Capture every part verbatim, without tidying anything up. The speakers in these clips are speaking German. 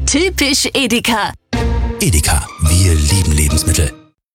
Typisch Edeka. Edeka, wir lieben Lebensmittel.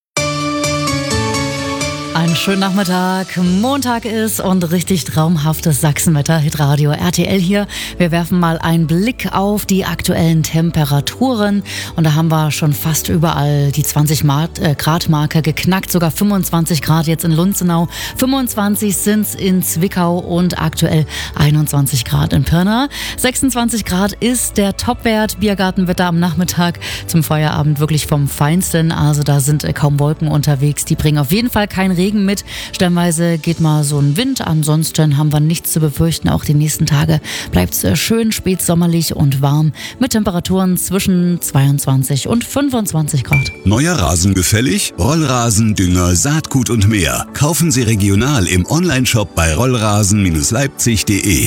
Einen schönen Nachmittag. Montag ist und richtig traumhaftes Sachsenwetter. Hitradio R T L hier. Wir werfen mal einen Blick auf die aktuellen Temperaturen. Und da haben wir schon fast überall die zwanzig Grad Marke geknackt. Sogar fünfundzwanzig Grad jetzt in Lunzenau. fünfundzwanzig sind es in Zwickau und aktuell einundzwanzig Grad in Pirna. sechsundzwanzig Grad ist der Topwert. Biergartenwetter am Nachmittag zum Feierabend wirklich vom Feinsten. Also da sind kaum Wolken unterwegs. Die bringen auf jeden Fall keinen Regen mit. Stellenweise geht mal so ein Wind. Ansonsten haben wir nichts zu befürchten. Auch die nächsten Tage bleibt es schön spätsommerlich und warm mit Temperaturen zwischen zweiundzwanzig und fünfundzwanzig Grad. Neuer Rasen gefällig? Rollrasen, Dünger, Saatgut und mehr. Kaufen Sie regional im Onlineshop bei rollrasen Leipzig punkt de.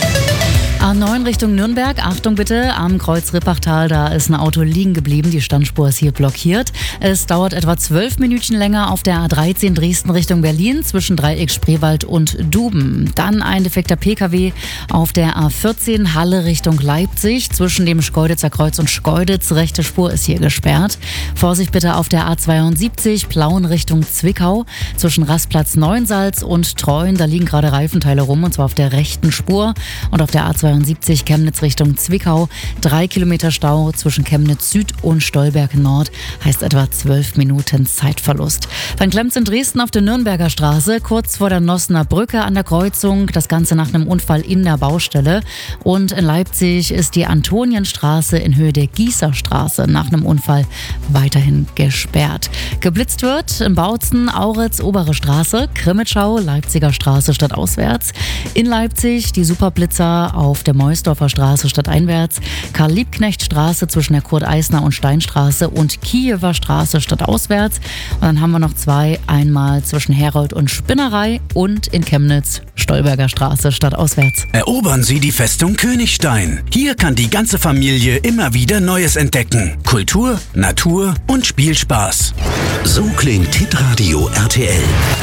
A neun Richtung Nürnberg, Achtung bitte, am Kreuz Rippachtal, da ist ein Auto liegen geblieben, die Standspur ist hier blockiert. Es dauert etwa zwölf Minuten länger auf der A dreizehn Dresden Richtung Berlin zwischen Dreieck Spreewald und Duben. Dann ein defekter Pkw auf der A vierzehn Halle Richtung Leipzig zwischen dem Schkeuditzer Kreuz und Schkeuditz, rechte Spur ist hier gesperrt. Vorsicht bitte auf der A zweiundsiebzig Plauen Richtung Zwickau zwischen Rastplatz Neuensalz und Treuen, da liegen gerade Reifenteile rum und zwar auf der rechten Spur und auf der A zweiundsiebzig Chemnitz Richtung Zwickau. Drei Kilometer Stau zwischen Chemnitz Süd und Stolberg Nord, heißt etwa zwölf Minuten Zeitverlust. Dann klemmt's in Dresden auf der Nürnberger Straße, kurz vor der Nossener Brücke an der Kreuzung. Das Ganze nach einem Unfall in der Baustelle. Und in Leipzig ist die Antonienstraße in Höhe der Gießerstraße nach einem Unfall weiterhin gesperrt. Geblitzt wird in Bautzen, Auritz, Obere Straße, Krimitschau, Leipziger Straße stadtauswärts. In Leipzig die Superblitzer auf der Meusdorfer Straße stadteinwärts, Karl-Liebknecht-Straße zwischen der Kurt-Eisner und Steinstraße und Kiewer Straße stadtauswärts. Und dann haben wir noch zwei, einmal zwischen Herold und Spinnerei und in Chemnitz Stolberger Straße stadtauswärts. Erobern Sie die Festung Königstein. Hier kann die ganze Familie immer wieder Neues entdecken. Kultur, Natur und Spielspaß. So klingt Hitradio R T L.